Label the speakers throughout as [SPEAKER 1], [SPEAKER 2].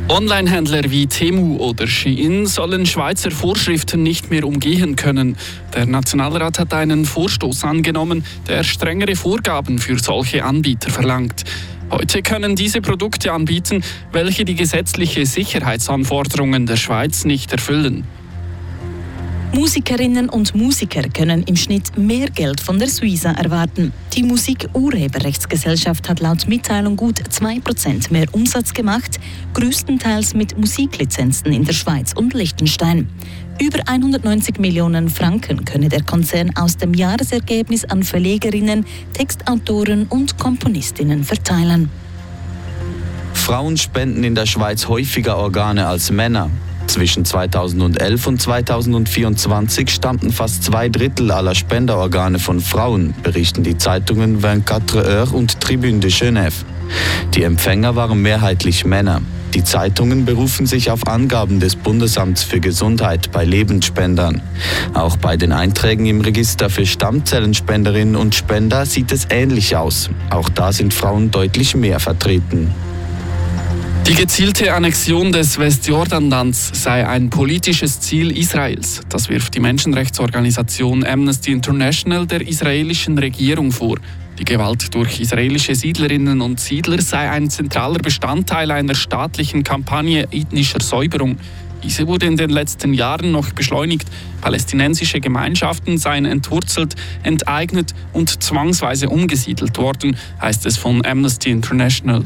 [SPEAKER 1] Online-Händler wie Temu oder Shein sollen Schweizer Vorschriften nicht mehr umgehen können. Der Nationalrat hat einen Vorstoß angenommen, der strengere Vorgaben für solche Anbieter verlangt. Heute können diese Produkte anbieten, welche die gesetzlichen Sicherheitsanforderungen der Schweiz nicht erfüllen.
[SPEAKER 2] Musikerinnen und Musiker können im Schnitt mehr Geld von der Suiza erwarten. Die Musik-Urheberrechtsgesellschaft hat laut Mitteilung gut 2% mehr Umsatz gemacht, größtenteils mit Musiklizenzen in der Schweiz und Liechtenstein. Über 190 Millionen Franken könne der Konzern aus dem Jahresergebnis an Verlegerinnen, Textautoren und Komponistinnen verteilen.
[SPEAKER 3] Frauen spenden in der Schweiz häufiger Organe als Männer. Zwischen 2011 und 2024 stammten fast 2/3 aller Spenderorgane von Frauen, berichten die Zeitungen 24 Heures und Tribune de Genève. Die Empfänger waren mehrheitlich Männer. Die Zeitungen berufen sich auf Angaben des Bundesamts für Gesundheit bei Lebensspendern. Auch bei den Einträgen im Register für Stammzellenspenderinnen und Spender sieht es ähnlich aus. Auch da sind Frauen deutlich mehr vertreten.
[SPEAKER 1] Die gezielte Annexion des Westjordanlands sei ein politisches Ziel Israels. Das wirft die Menschenrechtsorganisation Amnesty International der israelischen Regierung vor. Die Gewalt durch israelische Siedlerinnen und Siedler sei ein zentraler Bestandteil einer staatlichen Kampagne ethnischer Säuberung. Diese wurde in den letzten Jahren noch beschleunigt. Palästinensische Gemeinschaften seien entwurzelt, enteignet und zwangsweise umgesiedelt worden, heißt es von Amnesty International.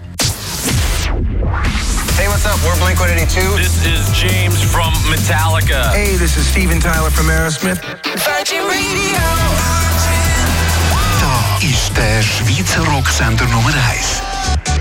[SPEAKER 4] Hey, what's up? We're Blink-182.
[SPEAKER 5] This is James from Metallica.
[SPEAKER 4] Hey, this is Steven Tyler from Aerosmith.
[SPEAKER 6] Virgin Radio.
[SPEAKER 7] Da ist der Schweizer Rocksender Nummer 1.